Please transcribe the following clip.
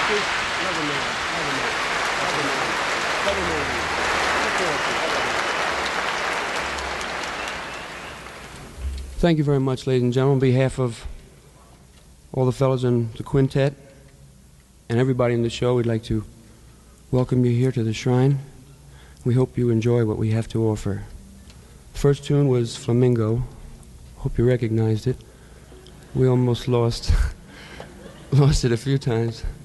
Thank you very much, ladies and gentlemen. On behalf of all the fellows in the quintet and everybody in the show, we'd like to welcome you here to the Shrine. We hope you enjoy what we have to offer. First tune was Flamingo. Hope you recognized it. We almost lost it a few times.